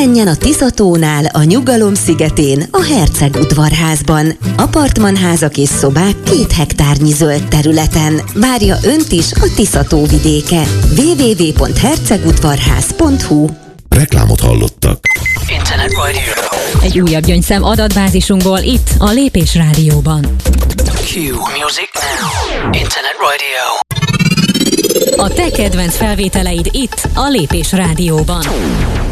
Pihenjen a Tiszatónál, a Nyugalom szigetén, a Herceg udvarházban. Apartmanházak és szobák 2 hektárnyi zöld területen. Várja önt is a Tiszató vidéke. www.hercegudvarház.hu. Reklámot hallottak. Internet Radio. Egy újabb gyöngyszem adatbázisunkból itt a Lépés Rádióban. Q Music Now. Internet Radio. A te kedvenc felvételeid itt a Lépés Rádióban.